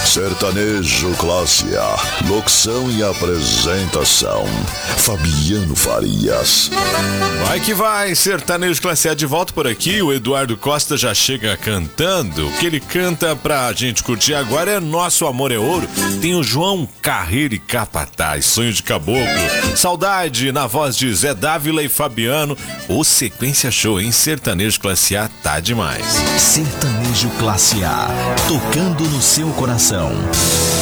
Sertanejo Classe A. Locução e apresentação: Fabiano Farias. Vai que vai, Sertanejo Classe A de volta por aqui. O Eduardo Costa já chega cantando. O que ele canta pra gente curtir agora é Nosso Amor é Ouro. Tem o João Carreiro e Capataz, Sonho de Caboclo, Saudade na voz de Zé Dávila e Fabiano. O sequência show em Sertanejo Classe A tá demais. Sertanejo Classe A, tocando no seu coração.